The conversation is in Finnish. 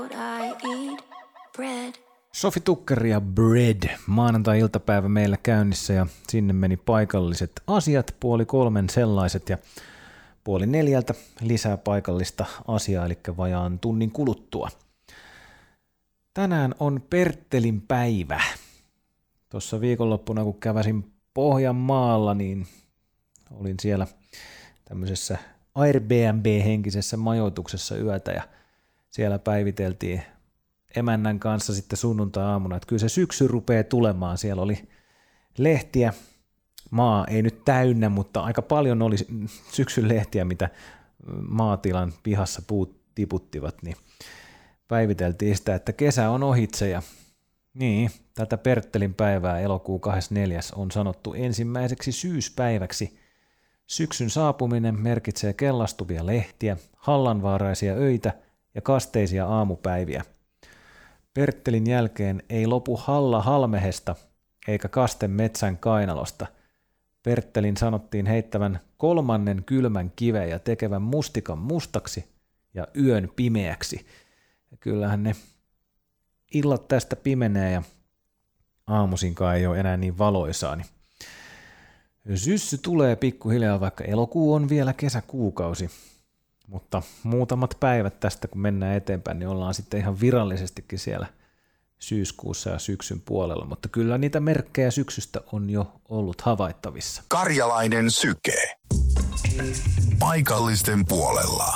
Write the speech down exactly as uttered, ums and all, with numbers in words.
Sofi Tukker ja Bread. Maanantai-iltapäivä meillä käynnissä ja sinne meni paikalliset asiat, puoli kolmen sellaiset ja puoli neljältä lisää paikallista asiaa, eli vajaan tunnin kuluttua. Tänään on Perttelin päivä. Tuossa viikonloppuna kun käväsin Pohjanmaalla, niin olin siellä tämmöisessä Airbnb-henkisessä majoituksessa yötä ja siellä päiviteltiin emännän kanssa sitten sunnuntai-aamuna, että kyllä se syksy rupeaa tulemaan. Siellä oli lehtiä, maa ei nyt täynnä, mutta aika paljon oli syksyn lehtiä, mitä maatilan pihassa puut tiputtivat, niin päiviteltiin sitä, että kesä on ohitse ja niin, tätä Perttelin päivää elokuun kahdeskymmenesneljäs on sanottu ensimmäiseksi syyspäiväksi. Syksyn saapuminen merkitsee kellastuvia lehtiä, hallanvaaraisia öitä ja kasteisia aamupäiviä. Perttelin jälkeen ei lopu halla halmehesta eikä kaste metsän kainalosta. Perttelin sanottiin heittävän kolmannen kylmän kiven ja tekevän mustikan mustaksi ja yön pimeäksi. Ja kyllähän ne illat tästä pimenee ja aamuisinkaan ei ole enää niin valoisaa. Niin syssy tulee pikkuhiljaa, vaikka elokuu on vielä kesäkuukausi. Mutta muutamat päivät tästä, kun mennään eteenpäin, niin ollaan sitten ihan virallisestikin siellä syyskuussa ja syksyn puolella. Mutta kyllä niitä merkkejä syksystä on jo ollut havaittavissa. Karjalainen syke. Paikallisten puolella.